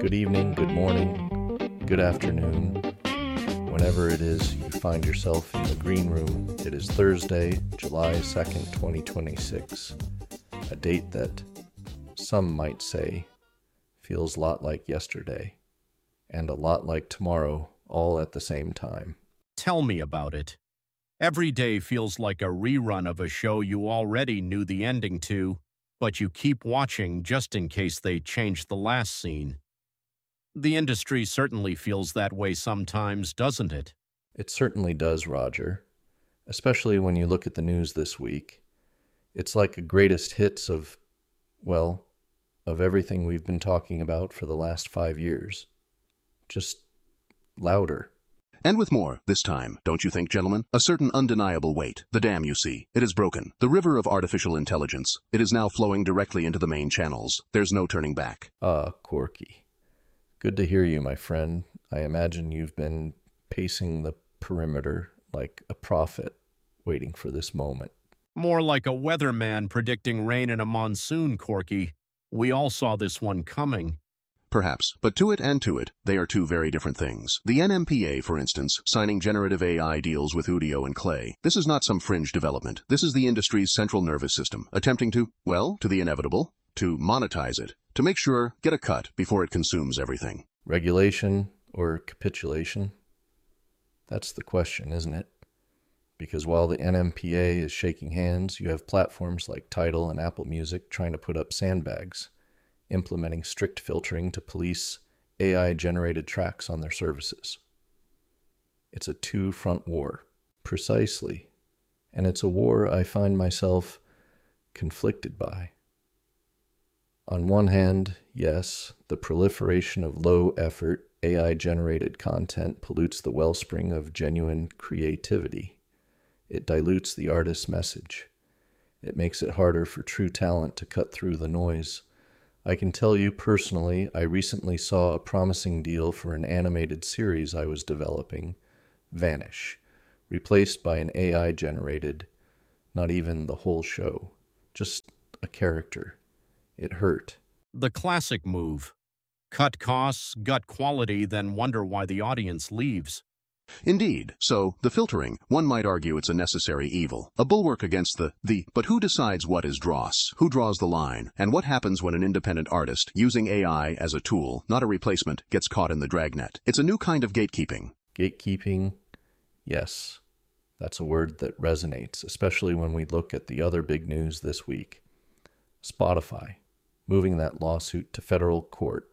Good evening, good morning, good afternoon. Whenever it is you find yourself in the green room, it is Thursday, July 2nd, 2026. A date that some might say feels a lot like yesterday and a lot like tomorrow, all at the same time. Tell me about it. Every day feels like a rerun of a show you already knew the ending to, but you keep watching just in case they change the last scene. The industry certainly feels that way sometimes, doesn't it? It certainly does, Roger. Especially when you look at the news this week. It's like a greatest hits of everything we've been talking about for the last 5 years. Just louder. And with more, this time, don't you think, gentlemen? A certain undeniable weight. The dam, you see. It is broken. The river of artificial intelligence. It is now flowing directly into the main channels. There's no turning back. Ah, Corky. Good to hear you, my friend. I imagine you've been pacing the perimeter like a prophet, waiting for this moment. More like a weatherman predicting rain in a monsoon, Corky. We all saw this one coming. Perhaps, but to it and to it, they are two very different things. The NMPA, for instance, signing generative AI deals with Udio and Clay. This is not some fringe development. This is the industry's central nervous system, attempting to the inevitable, to monetize it, to make sure, get a cut before it consumes everything. Regulation or capitulation? That's the question, isn't it? Because while the NMPA is shaking hands, you have platforms like Tidal and Apple Music trying to put up sandbags, implementing strict filtering to police AI-generated tracks on their services. It's a two-front war. Precisely. And it's a war I find myself conflicted by. On one hand, yes, the proliferation of low-effort, AI-generated content pollutes the wellspring of genuine creativity. It dilutes the artist's message. It makes it harder for true talent to cut through the noise. I can tell you personally, I recently saw a promising deal for an animated series I was developing, vanish, replaced by an AI-generated, not even the whole show, just a character. It hurt. The classic move. Cut costs, gut quality, then wonder why the audience leaves. Indeed. So, the filtering, one might argue it's a necessary evil. A bulwark against but who decides what is dross? Who draws the line? And what happens when an independent artist, using AI as a tool, not a replacement, gets caught in the dragnet? It's a new kind of gatekeeping. Gatekeeping? Yes. That's a word that resonates, especially when we look at the other big news this week. Spotify, moving that lawsuit to federal court.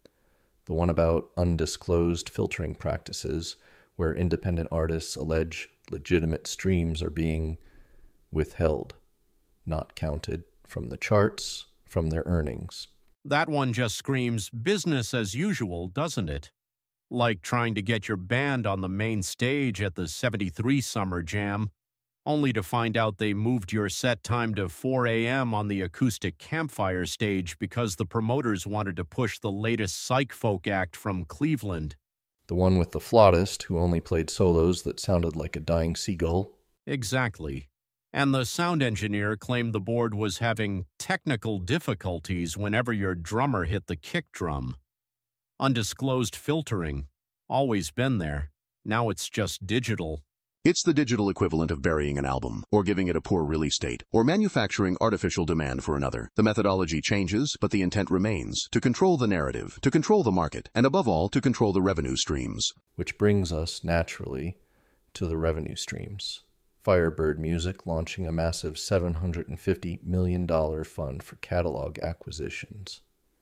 The one about undisclosed filtering practices, where independent artists allege legitimate streams are being withheld, not counted from the charts, from their earnings. That one just screams business as usual, doesn't it? Like trying to get your band on the main stage at the 73 Summer Jam, only to find out they moved your set time to 4 a.m. on the acoustic campfire stage because the promoters wanted to push the latest psych folk act from Cleveland. The one with the flautist who only played solos that sounded like a dying seagull. Exactly. And the sound engineer claimed the board was having technical difficulties whenever your drummer hit the kick drum. Undisclosed filtering. Always been there. Now it's just digital. It's the digital equivalent of burying an album, or giving it a poor release date, or manufacturing artificial demand for another. The methodology changes, but the intent remains, to control the narrative, to control the market, and above all, to control the revenue streams. Which brings us, naturally, to the revenue streams. Firebird Music launching a massive $750 million fund for catalog acquisitions.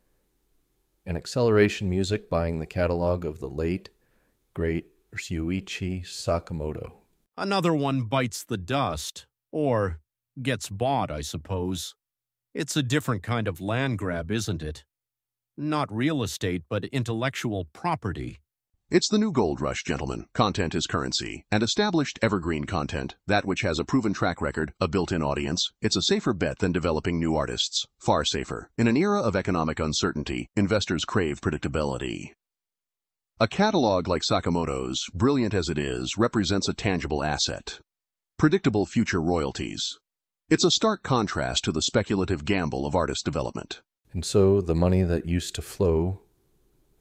And Acceleration Music buying the catalog of the late, great Ryuichi Sakamoto. Another one bites the dust, or gets bought, I suppose. It's a different kind of land grab, isn't it? Not real estate, but intellectual property. It's the new gold rush, gentlemen. Content is currency. And established evergreen content, that which has a proven track record, a built-in audience, it's a safer bet than developing new artists. Far safer. In an era of economic uncertainty, investors crave predictability. A catalog like Sakamoto's, brilliant as it is, represents a tangible asset. Predictable future royalties. It's a stark contrast to the speculative gamble of artist development. And so the money that used to flow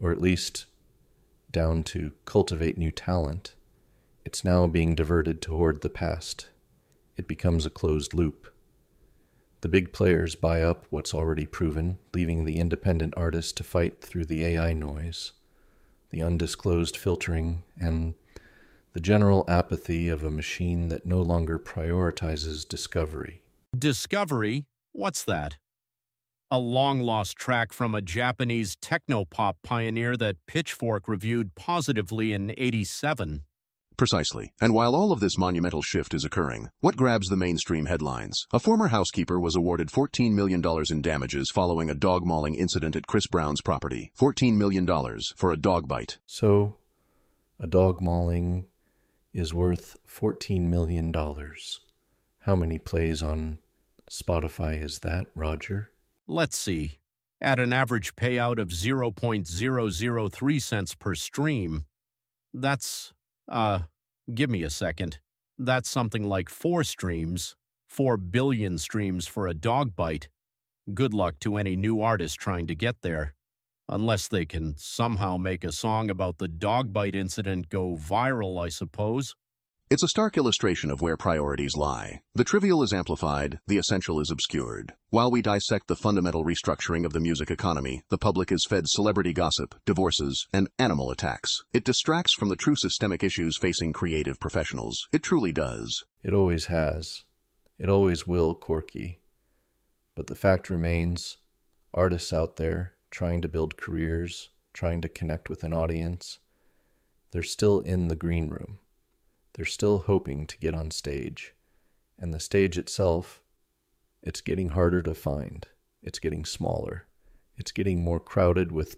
or at least down to cultivate new talent, it's now being diverted toward the past. It becomes a closed loop. The big players buy up what's already proven, leaving the independent artist to fight through the AI noise, the undisclosed filtering, and the general apathy of a machine that no longer prioritizes discovery. Discovery? What's that? A long-lost track from a Japanese techno-pop pioneer that Pitchfork reviewed positively in '87. Precisely. And while all of this monumental shift is occurring, what grabs the mainstream headlines? A former housekeeper was awarded $14 million in damages following a dog mauling incident at Chris Brown's property. $14 million for a dog bite. So, a dog mauling is worth $14 million. How many plays on Spotify is that, Roger? Let's see. At an average payout of 0.003 cents per stream, that's, give me a second. That's something like 4 streams, 4 billion streams for a dog bite. Good luck to any new artist trying to get there. Unless they can somehow make a song about the dog bite incident go viral, I suppose. It's a stark illustration of where priorities lie. The trivial is amplified, the essential is obscured. While we dissect the fundamental restructuring of the music economy, the public is fed celebrity gossip, divorces, and animal attacks. It distracts from the true systemic issues facing creative professionals. It truly does. It always has. It always will, Corky. But the fact remains, artists out there trying to build careers, trying to connect with an audience, they're still in the green room. They're still hoping to get on stage. And the stage itself, it's getting harder to find. It's getting smaller. It's getting more crowded with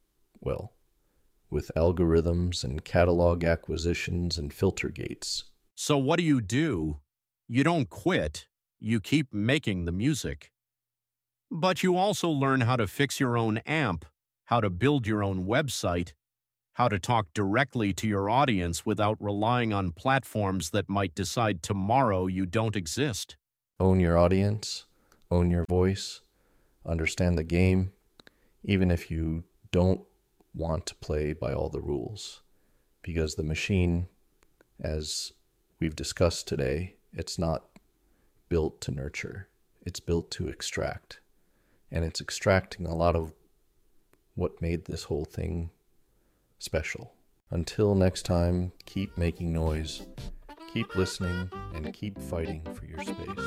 algorithms and catalog acquisitions and filter gates. So what do? You don't quit. You keep making the music. But you also learn how to fix your own amp, how to build your own website, how to talk directly to your audience without relying on platforms that might decide tomorrow you don't exist. Own your audience, own your voice, understand the game, even if you don't want to play by all the rules. Because the machine, as we've discussed today, it's not built to nurture. It's built to extract. And it's extracting a lot of what made this whole thing special. Until next time, keep making noise, keep listening, and keep fighting for your space.